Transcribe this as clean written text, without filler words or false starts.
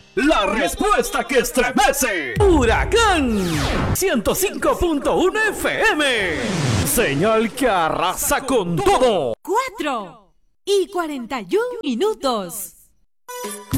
La respuesta que estremece. Huracán 105.1 FM. Señal que arrasa con todo. 4:41 minutos.